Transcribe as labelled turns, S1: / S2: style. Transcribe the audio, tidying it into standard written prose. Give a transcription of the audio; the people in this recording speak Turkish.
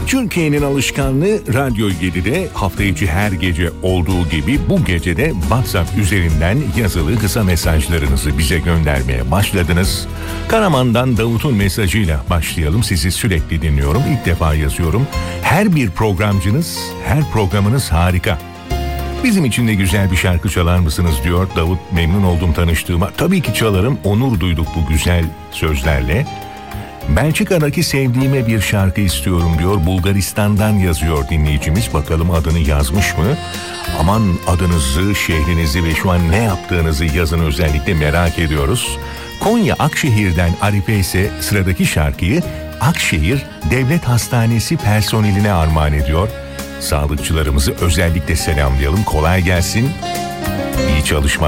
S1: Türkiye'nin alışkanlığı Radyo 7'de hafta içi her gece olduğu gibi bu gece de WhatsApp üzerinden yazılı kısa mesajlarınızı bize göndermeye başladınız. Karaman'dan Davut'un mesajıyla başlayalım. Sizi sürekli dinliyorum. İlk defa yazıyorum. Her bir programcınız, her programınız harika. Bizim için de güzel bir şarkı çalar mısınız diyor Davut. Memnun oldum tanıştığıma. Tabii ki çalarım. Onur duyduk bu güzel sözlerle. Belçika'daki sevdiğime bir şarkı istiyorum diyor. Bulgaristan'dan yazıyor dinleyicimiz. Bakalım adını yazmış mı? Aman adınızı, şehrinizi ve şu an ne yaptığınızı yazın, özellikle merak ediyoruz. Konya Akşehir'den Arife ise sıradaki şarkıyı Akşehir Devlet Hastanesi personeline armağan ediyor. Sağlıkçılarımızı özellikle selamlayalım. Kolay gelsin. İyi çalışmalar.